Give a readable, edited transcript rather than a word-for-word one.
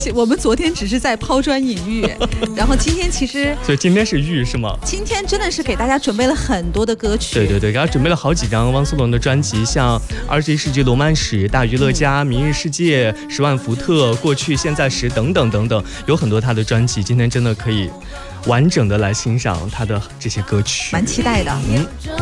我们昨天只是在抛砖引玉，然后今天其实， 所以今天是玉是吗？ 今天真的是给大家准备了很多的歌曲。 对，给大家准备了好几张汪苏泷的专辑，像21世纪罗曼史、大娱乐家、明日世界、10万伏特、过去现在时等等等等，有很多他的专辑，今天真的可以完整的来欣赏他的这些歌曲， 蛮期待的。